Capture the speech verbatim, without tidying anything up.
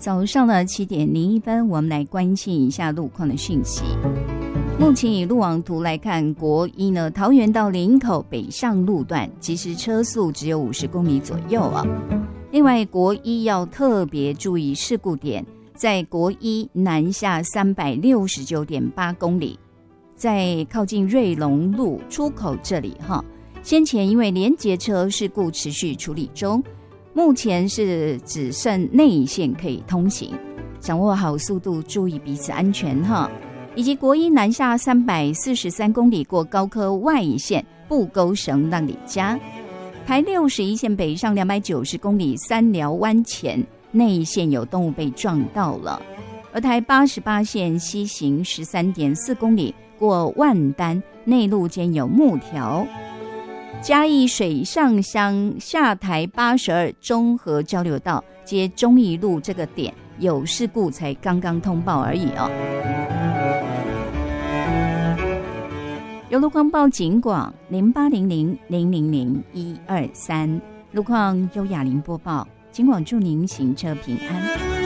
早上的七点零一分，我们来关心一下路况的讯息。目前以路网图来看，国一呢，桃园到林口北上路段，其实车速只有五十公里左右啊。另外，国一要特别注意事故点，在国一南下三百六十九点八公里，在靠近瑞隆路出口这里哈。先前因为连结车事故持续处理中，目前是只剩内线可以通行，掌握好速度，注意彼此安全哈。以及国一南下三百四十三公里过高科外线布沟绳让里家，台六十一线北上两百九十公里三寮湾前内线有动物被撞到了，而台八十八线西行十三点四公里过万丹内路间有木条，嘉义水上乡下台八十二中和交流道接中义路这个点有事故，才刚刚通报而已哦。有路况报警广零八零零零零零一二三，路况优雅林播报，警广祝您行车平安。